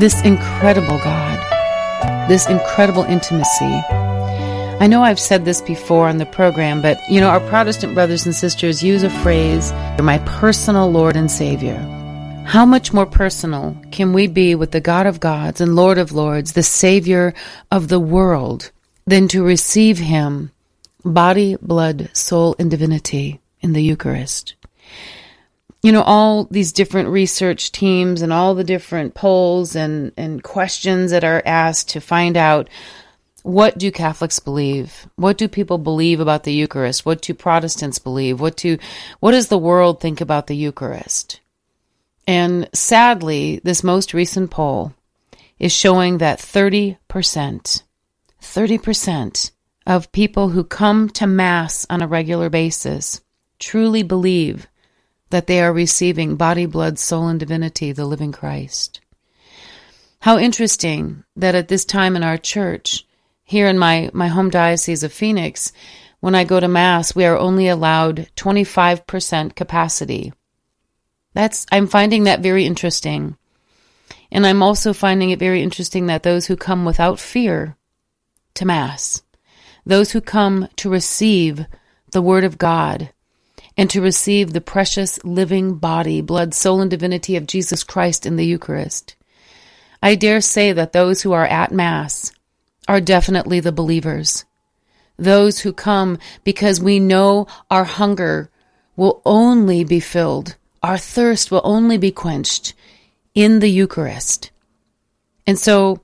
this incredible God, this incredible intimacy. I know I've said this before on the program, but our Protestant brothers and sisters use a phrase, my personal Lord and Savior. How much more personal can we be with the God of gods and Lord of lords, the Savior of the world, than to receive Him, body, blood, soul, and divinity in the Eucharist? All these different research teams and all the different polls and questions that are asked to find out, what do Catholics believe? What do people believe about the Eucharist? What do Protestants believe? What does the world think about the Eucharist? And sadly, this most recent poll is showing that 30% of people who come to Mass on a regular basis truly believe that they are receiving body, blood, soul, and divinity, the living Christ. How interesting that at this time in our church, here in my home diocese of Phoenix, when I go to Mass, we are only allowed 25% capacity. I'm finding that very interesting. And I'm also finding it very interesting that those who come without fear to Mass, those who come to receive the Word of God and to receive the precious living body, blood, soul, and divinity of Jesus Christ in the Eucharist, I dare say that those who are at Mass are definitely the believers. Those who come because we know our hunger will only be filled, our thirst will only be quenched in the Eucharist. And so,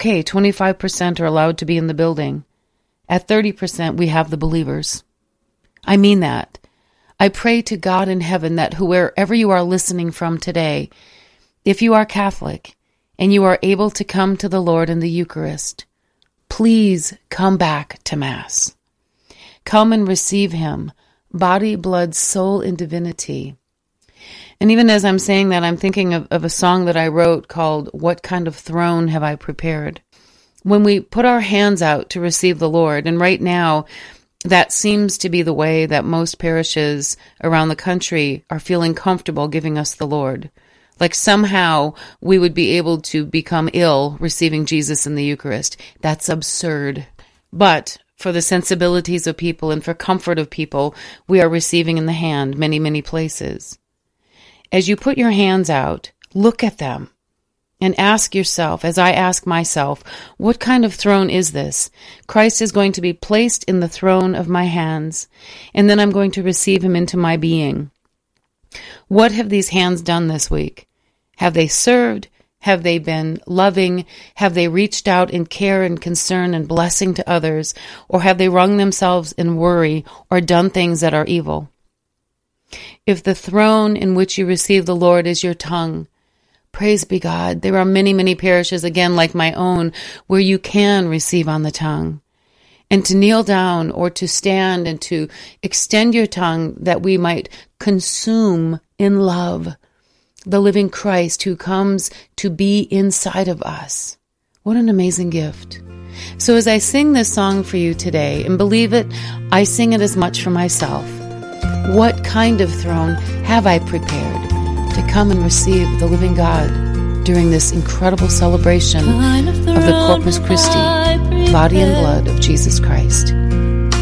25% are allowed to be in the building. At 30%, we have the believers. I mean that. I pray to God in heaven that wherever you are listening from today, if you are Catholic and you are able to come to the Lord in the Eucharist, please come back to Mass. Come and receive Him, body, blood, soul, and divinity. And even as I'm saying that, I'm thinking of a song that I wrote called, What Kind of Throne Have I Prepared? When we put our hands out to receive the Lord, and right now, that seems to be the way that most parishes around the country are feeling comfortable giving us the Lord. Like somehow we would be able to become ill receiving Jesus in the Eucharist. That's absurd. But for the sensibilities of people and for comfort of people, we are receiving in the hand many, many places. As you put your hands out, look at them and ask yourself, as I ask myself, what kind of throne is this? Christ is going to be placed in the throne of my hands, and then I'm going to receive Him into my being. What have these hands done this week? Have they served? Have they been loving? Have they reached out in care and concern and blessing to others? Or have they wrung themselves in worry or done things that are evil? If the throne in which you receive the Lord is your tongue, praise be God. There are many, many parishes, again, like my own, where you can receive on the tongue. And to kneel down or to stand and to extend your tongue that we might consume in love the living Christ who comes to be inside of us. What an amazing gift. So as I sing this song for you today, and believe it, I sing it as much for myself. What kind of throne have I prepared to come and receive the living God during this incredible celebration of the Corpus Christi, body and blood of Jesus Christ?